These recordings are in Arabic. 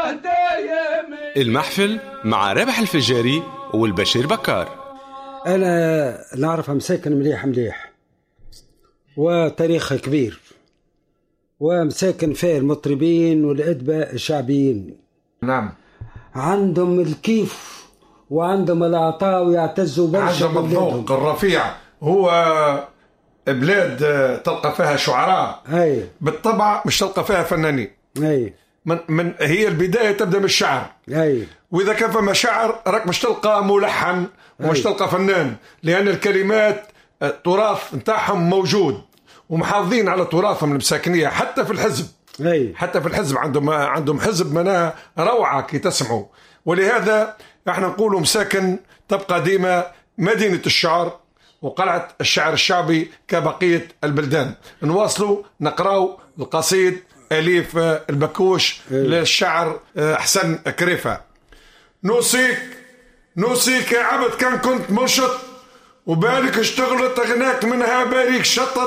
المحفل مع رابح الفجاري والبشير بكار. أنا نعرف مساكن مليح وتاريخ كبير ومساكن فيه المطربين والأدباء الشعبيين. نعم، عندهم الكيف وعندهم العطاء ويعتزوا برشا. عندهم الذوق الرفيع. هو بلاد تلقى فيها شعراء بالطبع، مش تلقى فيها فنانين. من هي البداية تبدأ من الشعر. وإذا كان فما شعر راك مش تلقى ملحن ومش تلقى فنان، لأن الكلمات التراث نتاعهم موجود ومحافظين على تراثهم المساكنية. حتى في الحزب حتى في الحزب عندهم حزب منها روعة كي تسمعوا. ولهذا احنا نقولوا مساكن تبقى ديما مدينة الشعر وقلعة الشعر الشعبي كبقية البلدان. نواصلوا نقراو القصيد أليف البكوش للشعر حسن كريفة. نوصيك يا عبد كان كنت منشط وبالك اشتغلت أغناك منها باريك شطت،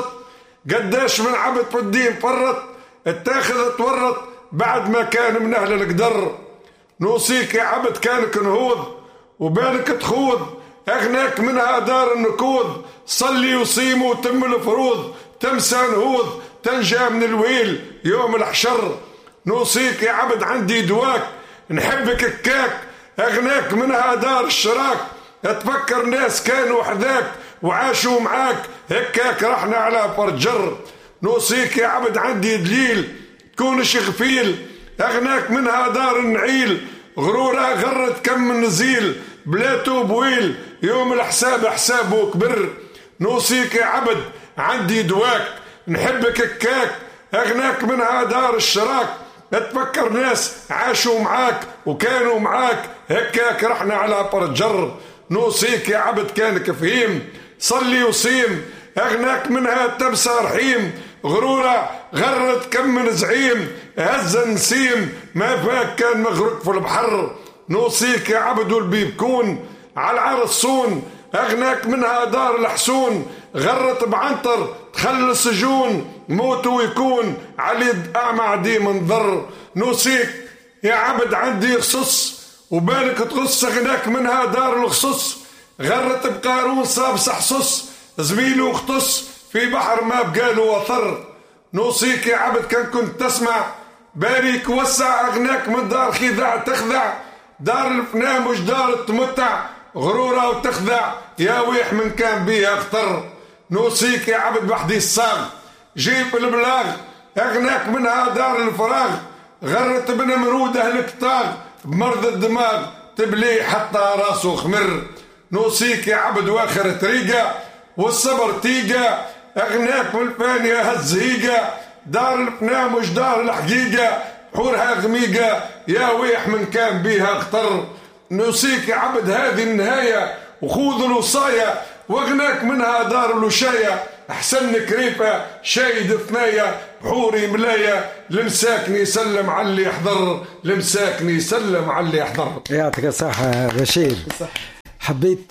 قداش من عبد في الدين فرط اتاخذ تورط بعد ما كان من أهل القدر. نوصيك يا عبد كانك نهوض وبالك تخوض أغناك منها دار النكوض، صلي وصيم وتم الفروض تمسى نهوض تنجى من الويل يوم الحشر. نوصيك يا عبد عندي دواك نحبك كاك أغناك منها دار الشراك، اتفكر ناس كانوا حذاك وعاشوا معاك هكاك رحنا على فرجر. نوصيك يا عبد عندي دليل تكونش غفيل أغناك منها دار النعيل، غرورة غرت كم من نزيل بلاتو بويل يوم الحساب حسابه كبر. نوصيك يا عبد عندي دواك نحبك كاك أغناك منها دار الشراك، اتفكر ناس عاشوا معاك وكانوا معاك هكاك رحنا على فرجر. نوصيك يا عبد كانك فهيم صلي وصيم أغناك منها تمسى رحيم، غرورة غرت كم من زعيم هز نسيم ما فاك كان مغرق في البحر. نوصيك يا عبد والبيبكون على العرصون أغناك منها دار الحسون، غرت بعنطر تخلي السجون موت ويكون علي أعمى دي منظر. نوصيك يا عبد عندي خصص وبالك تغص أغناك منها دار الخصوص، غرت بقارون صاب سحصص زميله واختص في بحر ما بقاله وثر. نوصيك يا عبد كان كنت تسمع باريك وسع أغناك من دار خذاع تخذع، دار الفناء مش دار التمتع غرورة وتخذع يا ويح من كان بيها اختر. نوصيك يا عبد بحدي الصاغ جيب البلاغ أغناك منها دار الفراغ، غرت بن مرود أهلك طاغ بمرض الدماغ تبلي حتى راسه خمر. نوصيك يا عبد واخر طريقة والصبر تيجة أغناك من الفانية هالزهيقة، دار الفناء مش دار الحقيقة حورها غميقة يا ويح من كان بيها اختر. نوصيك يا عبد هذه النهاية وخوذ الوصاية واغناك منها دار الوشاية، أحسن كريفة شايد ثنايا حوري ملاية لمساكني سلم على اللي يحضر، لمساكني سلم على اللي يحضر. يعطيك الصحة بشير. حبيت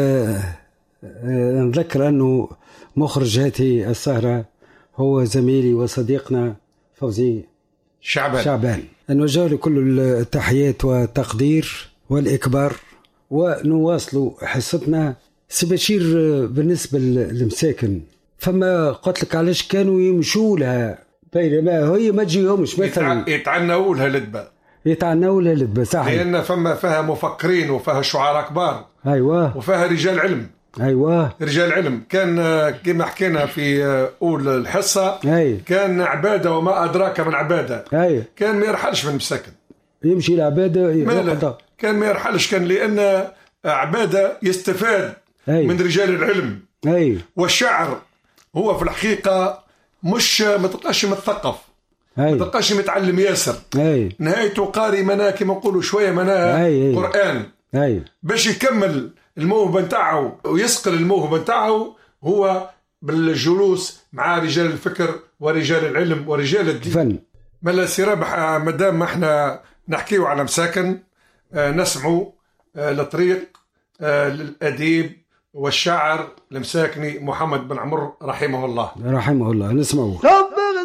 نذكر أنه مخرج هذه السهرة هو زميلي وصديقنا فوزي شعبان. نوجه له كل التحيات والتقدير والإكبار ونواصل حصتنا. سبشير بالنسبة للمساكن فما قلت لك علاش كانوا يمشوا لها بينما هي ما تجيهمش مثلا يتعنوا لها لدبا صحيح، لأن فيها مفكرين وفيها شعراء كبار وفيها رجال علم رجال علم. كان كما حكينا في أول الحصة كان عبادة وما أدراك من عبادة. كان ما يرحلش من المساكن يمشي العبادة كان ما يرحلش، كان لأن عبادة يستفاد من رجال العلم. والشعر هو في الحقيقة مش متلقاش متثقف، متلقاش متعلم ياسر. نهايته قاري مناه كما نقولوا شوية مناه قرآن. باش يكمل الموهبة نتاعه ويسقل الموهبة نتاعه هو بالجلوس مع رجال الفكر ورجال العلم ورجال الدين. ملا سيرابح مدام ما احنا نحكيه على مساكن نسمعوا لطريق للأديب والشاعر المساكني محمد بن عمر رحمه الله. نسمعوا.